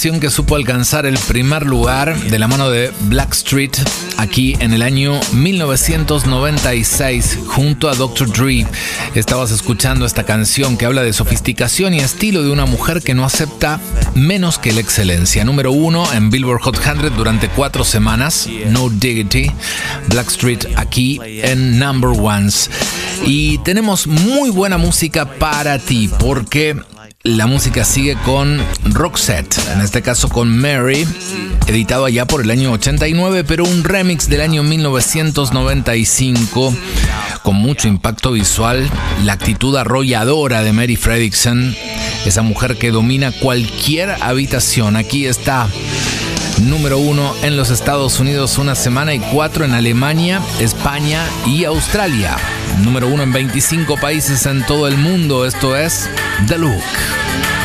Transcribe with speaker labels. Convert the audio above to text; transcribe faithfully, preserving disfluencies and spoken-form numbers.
Speaker 1: canción que supo alcanzar el primer lugar de la mano de Blackstreet aquí en el año mil novecientos noventa y seis junto a doctor Dre. Estabas escuchando esta canción que habla de sofisticación y estilo de una mujer que no acepta menos que la excelencia. Número uno en Billboard Hot cien durante cuatro semanas. No Diggity. Blackstreet aquí en Number Ones. Y tenemos muy buena música para ti porque la música sigue con Roxette, en este caso con Mary, editado allá por el año ochenta y nueve, pero un remix del año mil novecientos noventa y cinco con mucho impacto visual, la actitud arrolladora de Mary Fredriksson, esa mujer que domina cualquier habitación. Aquí está, número uno en los Estados Unidos una semana y cuatro en Alemania, España y Australia. Número uno en veinticinco países en todo el mundo. Esto es The Look.